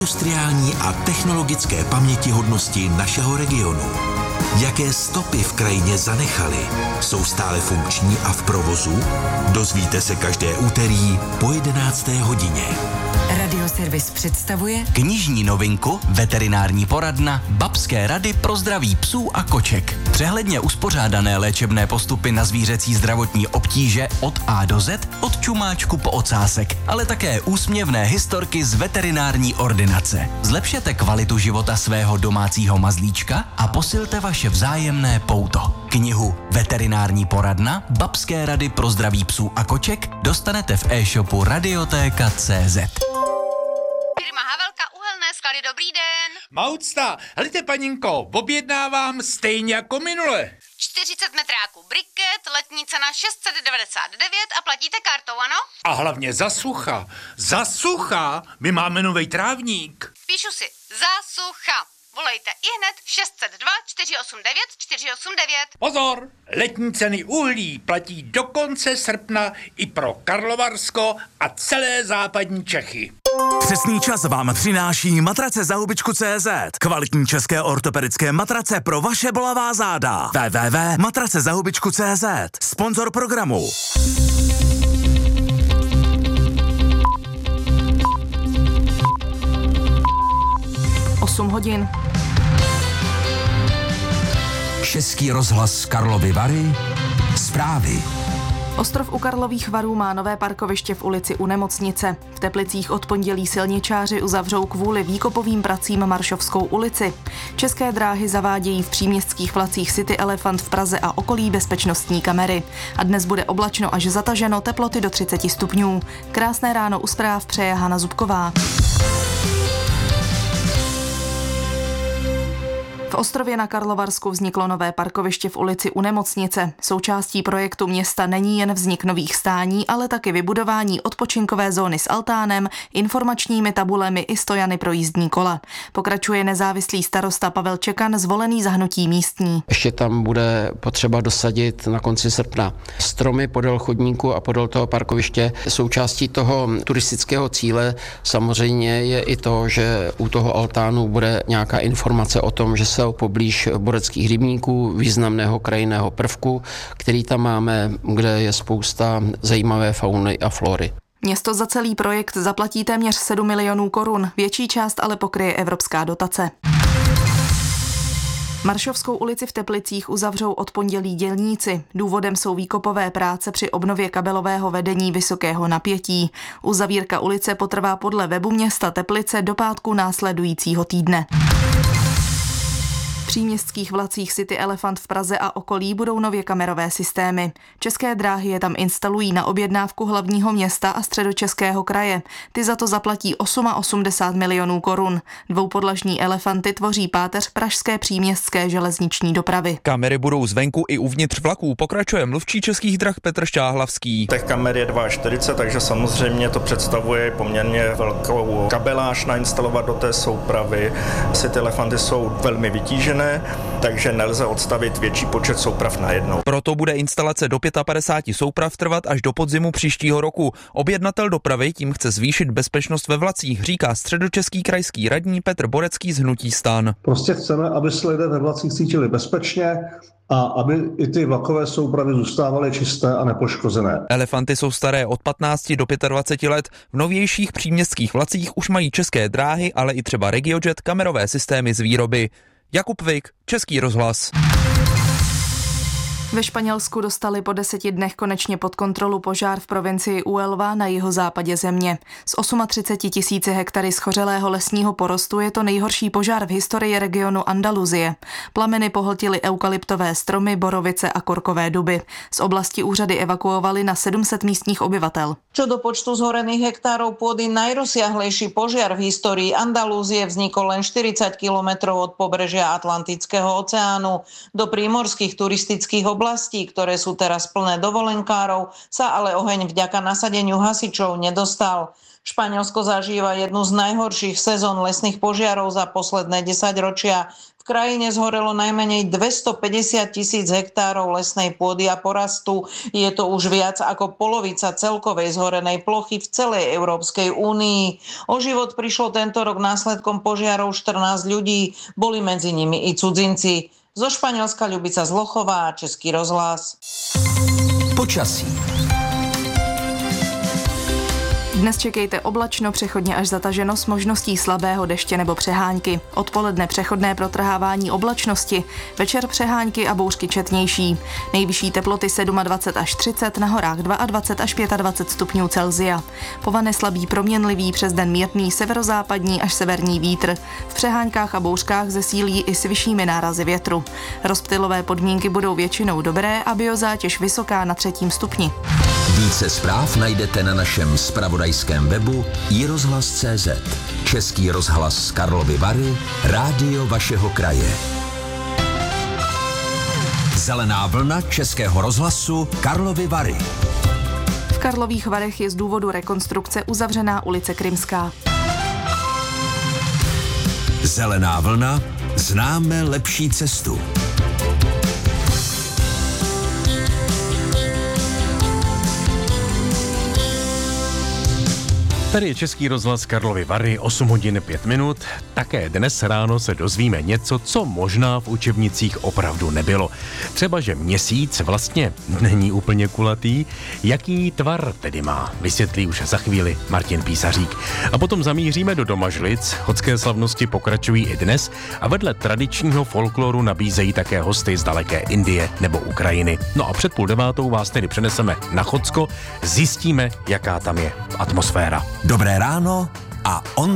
industriální a technologické pamětihodnosti našeho regionu. Jaké stopy v krajině zanechaly? Jsou stále funkční a v provozu? Dozvíte se každé úterý po 11. hodině. Radioservis představuje knižní novinku Veterinární poradna Babské rady pro zdraví psů a koček. Přehledně uspořádané léčebné postupy na zvířecí zdravotní obtíže od A do Z, od čumáčku po ocásek, ale také úsměvné historky z veterinární ordinace. Zlepšete kvalitu života svého domácího mazlíčka a posilte vaše vzájemné pouto. Knihu Veterinární poradna Babské rady pro zdraví psů a koček dostanete v e-shopu Radioteka.cz. Firma Havelka Uhelné sklady, dobrý den. Maucta, helejte paninko, objednávám stejně jako minule. 40 metráků briket, letní cena 699 a platíte kartou, ano? A hlavně za sucha, my máme novej trávník. Píšu si, za sucha. Volejte ihned 602 489 489. Pozor, letní ceny uhlí platí do konce srpna i pro Karlovarsko a celé západní Čechy. Přesný čas vám přináší matrace za hubičku.cz. Kvalitní české ortopedické matrace pro vaše bolavá záda. www.matracezahubičku.cz. Sponzor programu. Hodin. Český rozhlas Karlovy Vary. Zprávy. Ostrov u Karlových Varů má nové parkoviště v ulici u nemocnice. V Teplicích od pondělí silničáři uzavřou kvůli výkopovým pracím Maršovskou ulici. České dráhy zavádějí v příměstských vlacích City Elephant v Praze a okolí bezpečnostní kamery. A dnes bude oblačno až zataženo, teploty do 30 stupňů. Krásné ráno u zpráv přeje Hana Zubková. V Ostrově na Karlovarsku vzniklo nové parkoviště v ulici u nemocnice. Součástí projektu města není jen vznik nových stání, ale taky vybudování odpočinkové zóny s altánem, informačními tabulemi i stojany pro jízdní kola. Pokračuje nezávislý starosta Pavel Čekan, zvolený za hnutí místní. Ještě tam bude potřeba dosadit na konci srpna stromy podél chodníku a podél toho parkoviště. Součástí toho turistického cíle samozřejmě je i to, že u toho altánu bude nějaká informace o tom, že se poblíž Boreckých rybníků, významného krajinného prvku, který tam máme, kde je spousta zajímavé fauny a flory. Město za celý projekt zaplatí téměř 7 milionů korun, větší část ale pokryje evropská dotace. Maršovskou ulici v Teplicích uzavřou od pondělí dělníci. Důvodem jsou výkopové práce při obnově kabelového vedení vysokého napětí. Uzavírka ulice potrvá podle webu města Teplice do pátku následujícího týdne. V příměstských vlacích City Elephant v Praze a okolí budou nově kamerové systémy. České dráhy je tam instalují na objednávku hlavního města a Středočeského kraje. Ty za to zaplatí 88 milionů korun. Dvoupodlažní elefanty tvoří páteř pražské příměstské železniční dopravy. Kamery budou zvenku i uvnitř vlaků, pokračuje mluvčí Českých drah Petr Šťáhlavský. Těch kamer je 42, takže samozřejmě to představuje poměrně velkou kabeláž nainstalovat do té soupravy. City Elefanty jsou velmi vytížené, takže nelze odstavit větší počet souprav najednou. Proto bude instalace do 55 souprav trvat až do podzimu příštího roku. Objednatel dopravy tím chce zvýšit bezpečnost ve vlacích, říká středočeský krajský radní Petr Borecký z hnutí STAN. Prostě chceme, aby se lidé ve vlacích cítili bezpečně a aby i ty vlakové soupravy zůstávaly čisté a nepoškozené. Elefanty jsou staré od 15 do 25 let. V novějších příměstských vlacích už mají České dráhy, ale i třeba RegioJet kamerové systémy z výroby. Jakub Vik, Český rozhlas. Ve Španělsku dostali po 10 dnech konečně pod kontrolu požár v provincii Huelva na jihozápadě země. Z 38 000 hektary schořelého lesního porostu je to nejhorší požár v historii regionu Andaluzie. Plameny pohltily eukalyptové stromy, borovice a korkové duby. Z oblasti úřady evakuovali na 700 místních obyvatel. Čo do počtu zhorených hektárov pôdy najrozsiahlejší požiar v histórii Andalúzie vznikol len 40 kilometrov od pobrežia Atlantického oceánu. Do prímorských turistických oblastí, ktoré sú teraz plné dovolenkárov, sa ale oheň vďaka nasadeniu hasičov nedostal. Španielsko zažíva jednu z najhorších sezón lesných požiarov za posledné 10 ročia. V krajine zhorelo najmenej 250 000 hektárov lesnej pôdy a porastu. Je to už viac ako polovica celkovej zhorenej plochy v celej Európskej únii. O život prišlo tento rok následkom požiarov 14 ľudí, boli medzi nimi i cudzinci. Zo Španielska Ľubica Zlochová, Český rozhlas. Počasí. Dnes čekejte oblačno, přechodně až zataženo s možností slabého deště nebo přehánky. Odpoledne přechodné protrhávání oblačnosti, večer přehánky a bouřky četnější. Nejvyšší teploty 27 až 30, na horách 22 až 25 stupňů Celsia. Po vane slabý proměnlivý, přes den mírný severozápadní až severní vítr. V přehánkách a bouřkách zesílí i s vyššími nárazy větru. Rozptylové podmínky budou většinou dobré a biozátěž vysoká na 3. stupni. Více zpráv najdete na našem zpravodajském webu iRozhlas.cz. Český rozhlas Karlovy Vary, rádio vašeho kraje. Zelená vlna Českého rozhlasu Karlovy Vary. V Karlových Varech je z důvodu rekonstrukce uzavřená ulice Krymská. Zelená vlna, známe lepší cestu. Tady je Český rozhlas Karlovy Vary, 8 hodin 5 minut. Také dnes ráno se dozvíme něco, co možná v učebnicích opravdu nebylo. Třeba, že měsíc vlastně není úplně kulatý. Jaký tvar tedy má? Vysvětlí už za chvíli Martin Písařík. A potom zamíříme do Domažlic. Chodské slavnosti pokračují i dnes a vedle tradičního folkloru nabízejí také hosty z daleké Indie nebo Ukrajiny. No a před 8:30 vás tedy přeneseme na Chodsko, zjistíme, jaká tam je atmosféra. Dobré ráno a on